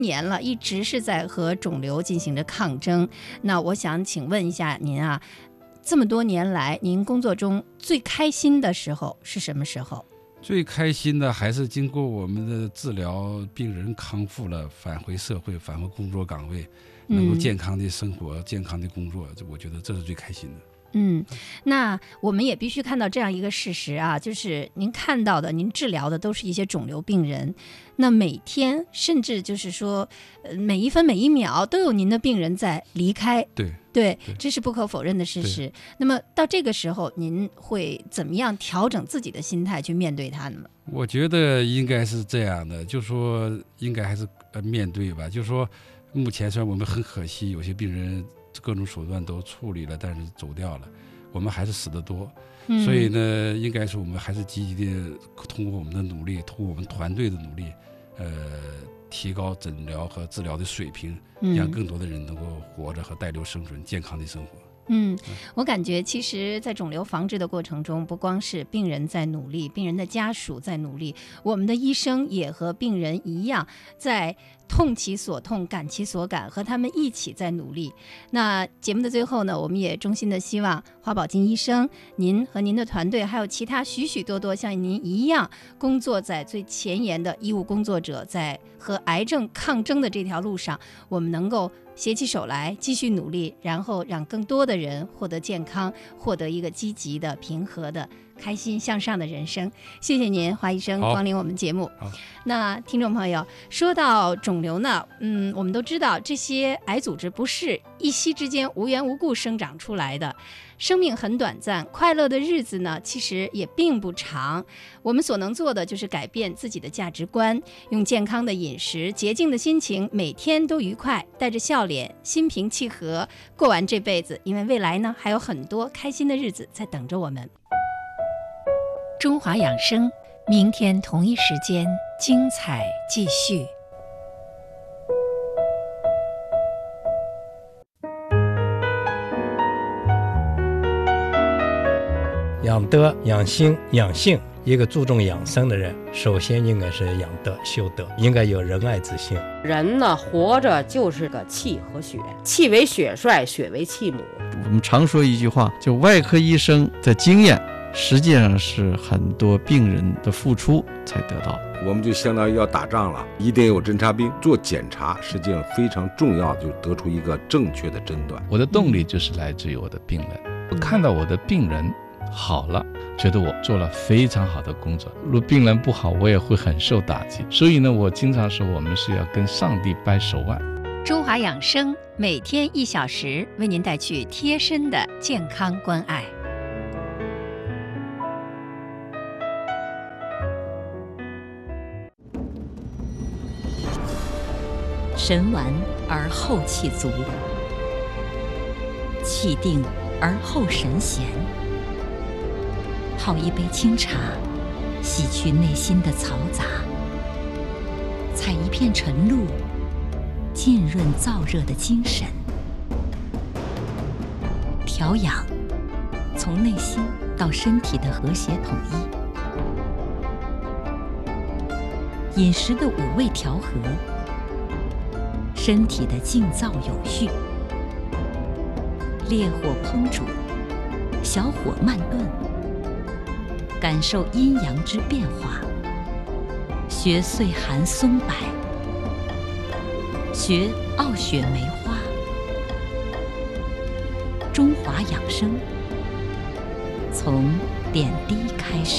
年了，一直是在和肿瘤进行着抗争。那我想请问一下您啊，这么多年来，您工作中最开心的时候是什么时候？ 最开心的还是经过我们的治疗，病人康复了，返回社会，返回工作岗位，能够健康的生活，健康的工作，我觉得这是最开心的。 那我们也必须看到这样一个事实啊，就是您看到的，您治疗的都是一些肿瘤病人，那每天甚至就是说，每一分每一秒都有您的病人在离开。对，这是不可否认的事实。那么到这个时候，您会怎么样调整自己的心态去面对它呢？ 我觉得应该是这样的，就说应该还是面对吧。就说目前虽然我们很可惜，有些病人各种手段都处理了，但是走掉了，我们还是死得多。所以呢，应该是我们还是积极的通过我们的努力，通过我们团队的努力，提高诊疗和治疗的水平，让更多的人能够活着和带瘤生存，健康的生活。 我感觉其实在肿瘤防治的过程中，不光是病人在努力，病人的家属在努力，我们的医生也和病人一样，在痛其所痛，感其所感，和他们一起在努力。那节目的最后呢，我们也衷心的希望华宝金医生，您和您的团队，还有其他许许多多像您一样工作在最前沿的医务工作者，在和癌症抗争的这条路上，我们能够携起手来继续努力，然后让更多的人获得健康，获得一个积极的、平和的、开心向上的人生。谢谢您，华医生光临我们节目。那听众朋友，说到肿瘤呢，我们都知道这些癌组织不是一夕之间无缘无故生长出来的，生命很短暂，快乐的日子呢其实也并不长。我们所能做的就是改变自己的价值观，用健康的饮食、洁净的心情，每天都愉快，带着笑脸，心平气和过完这辈子，因为未来呢还有很多开心的日子在等着我们。中华养生，明天同一时间精彩继续。 养德、养心、养性，一个注重养生的人，首先应该是养德、修德，应该有仁爱之心。 人呢，活着就是个气和血，气为血帅，血为气母。 我们常说一句话，就外科医生的经验实际上是很多病人的付出才得到。 我们就相当于要打仗了，一定有侦察兵做检查，实际上非常重要，就得出一个正确的诊断。 我的动力就是来自于我的病人，我看到我的病人好了，觉得我做了非常好的工作。如果病人不好，我也会很受打击。所以呢，我经常说，我们是要跟上帝掰手腕。 中华养生每天1小时，为您带去贴身的健康关爱。 神完而后气足，气定而后神闲。泡一杯清茶，洗去内心的嘈杂；采一片晨露，浸润燥热的精神。调养，从内心到身体的和谐统一。饮食的5味调和，身体的静躁有序。烈火烹煮，小火慢炖，感受阴阳之变化。学岁寒松柏，学傲雪梅花。中华养生，从点滴开始。